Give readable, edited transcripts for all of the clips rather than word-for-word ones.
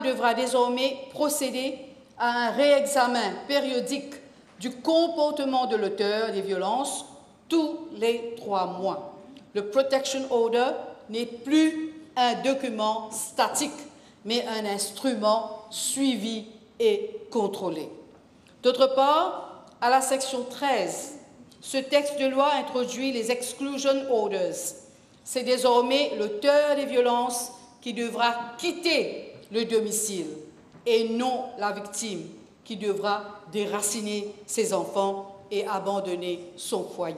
devra désormais procéder à un réexamen périodique du comportement de l'auteur des violences tous les 3 mois. Le Protection Order n'est plus un document statique, mais un instrument suivi et contrôlé. D'autre part, à la section 13, ce texte de loi introduit les Exclusion Orders. C'est désormais l'auteur des violences qui devra quitter le domicile et non la victime qui devra déraciner ses enfants et abandonner son foyer.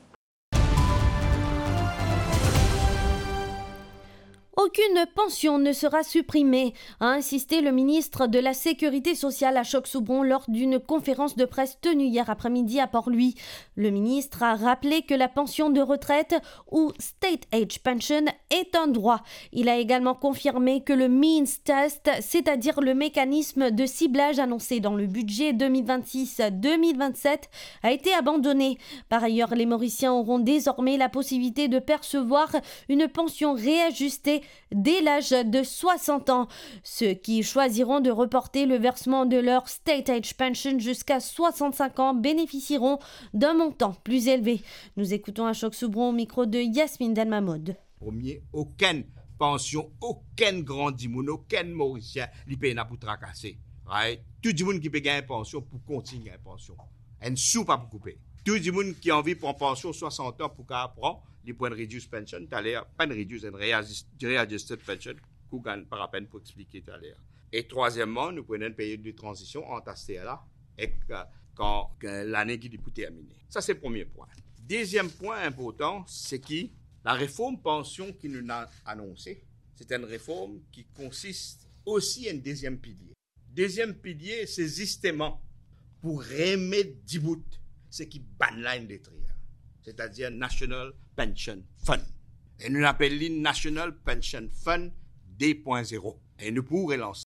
Aucune pension ne sera supprimée, a insisté le ministre de la Sécurité sociale Achok-Soubron lors d'une conférence de presse tenue hier après-midi à Port-Louis. Le ministre a rappelé que la pension de retraite ou State Age Pension est un droit. Il a également confirmé que le Means Test, c'est-à-dire le mécanisme de ciblage annoncé dans le budget 2026-2027, a été abandonné. Par ailleurs, les Mauriciens auront désormais la possibilité de percevoir une pension réajustée dès l'âge de 60 ans. Ceux qui choisiront de reporter le versement de leur State Age Pension jusqu'à 65 ans bénéficieront d'un montant plus élevé. Nous écoutons Achok-Soubron au micro de Yasmine Delmahmoud. Premier, aucune pension, aucun grand dimoun, aucun Mauricien, il paye pour tracasser. Right? Tout le monde qui paye une pension pour continuer une pension. Un sou pas pour couper. Tout le monde qui a envie de prendre pension 60 ans pour qu'elle prend, il prend une reduced pension, tout à l'heure, pas une reduced, une readjusted pension, qu'on gagne par la peine pour expliquer tout à l'heure. Et troisièmement, nous prenons une période de transition entre là et quand l'année qui est pour terminer. Ça, c'est le premier point. Deuxième point important, c'est que la réforme pension qui nous a annoncée, c'est une réforme qui consiste aussi en deuxième pilier. Deuxième pilier, c'est justement pour remettre 10 bouts ce qui banne l'industrie, c'est-à-dire National Pension Fund. Et nous l'appelons National Pension Fund 2.0. Et nous pourrons lancer.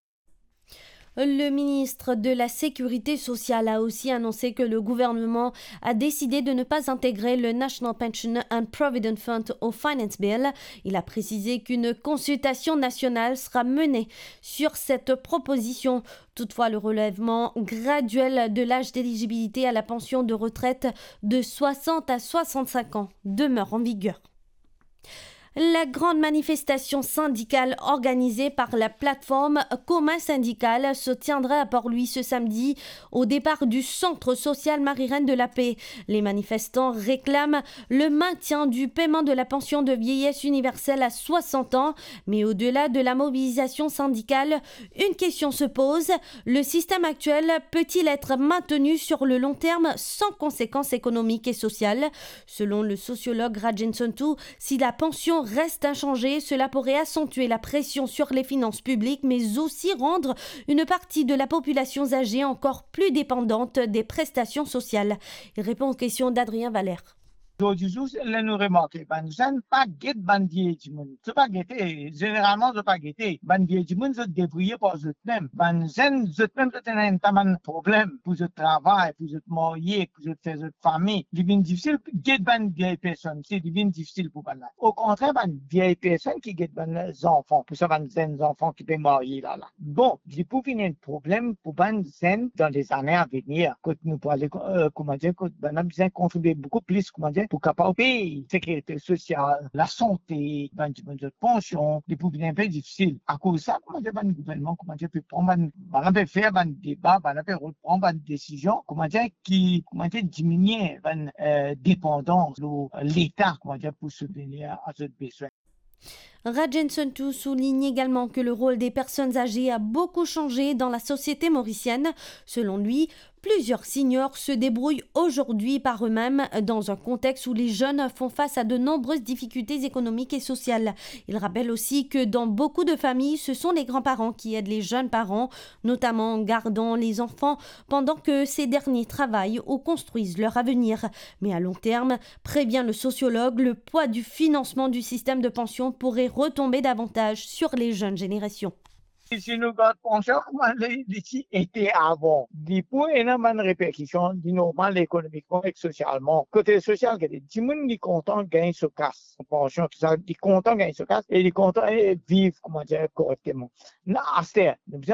Le ministre de la Sécurité sociale a aussi annoncé que le gouvernement a décidé de ne pas intégrer le National Pension and Provident Fund au Finance Bill. Il a précisé qu'une consultation nationale sera menée sur cette proposition. Toutefois, le relèvement graduel de l'âge d'éligibilité à la pension de retraite de 60 à 65 ans demeure en vigueur. La grande manifestation syndicale organisée par la plateforme Commun Syndical se tiendra à Port-Louis ce samedi au départ du centre social Marie-Reine de la Paix. Les manifestants réclament le maintien du paiement de la pension de vieillesse universelle à 60 ans. Mais au-delà de la mobilisation syndicale, une question se pose. Le système actuel peut-il être maintenu sur le long terme sans conséquences économiques et sociales? Selon le sociologue Rajen Sontou, si la pension reste inchangée, cela pourrait accentuer la pression sur les finances publiques, mais aussi rendre une partie de la population âgée encore plus dépendante des prestations sociales. Il répond aux questions d'Adrien Valère. Aujourd'hui, là, nous remarquons, nous n'avons pas guetté bandier du monde. C'est pas guetté. Généralement, c'est pas guetté. Bandier du monde, c'est débrouillé par eux-mêmes. Nous même, c'est un problème pour le travail, pour le marier, pour faire votre famille. C'est bien difficile. Guetté bandier personne, c'est bien difficile pour là. Au contraire, bandier personne qui guette les enfants. Pour ça, des enfants qui peuvent marier là. Bon, il peut venir un problème pour bandier dans les années à venir. Quand nous parlons, comment dire, quand nous avons besoin de contribuer beaucoup plus, comment dire, pour capable payer la sécurité sociale, la santé, de pension, des problèmes un peu difficiles. À cause de ça, comment dire, le gouvernement, comment dire, peut prendre, peut faire un débat, peut reprendre une décision, comment dire, qui, comment dire, diminuer la dépendance de l'État, comment dire, pour subvenir à ce besoin. Rajen Sontou souligne également que le rôle des personnes âgées a beaucoup changé dans la société mauricienne. Selon lui, plusieurs seniors se débrouillent aujourd'hui par eux-mêmes dans un contexte où les jeunes font face à de nombreuses difficultés économiques et sociales. Il rappelle aussi que dans beaucoup de familles, ce sont les grands-parents qui aident les jeunes parents, notamment en gardant les enfants pendant que ces derniers travaillent ou construisent leur avenir. Mais à long terme, prévient le sociologue, le poids du financement du système de pension pourrait retomber davantage sur les jeunes générations. Si nous regardons pension, comment l'ici était avant, il pour énormément de répercussions, normal économiquement et socialement. Côté social, il y a des gens qui sont contents de gagner ce casse. Pension, tout ça, ils sont contents de gagner ce casse et ils sont contents de vivre, comment dire, correctement. Là, à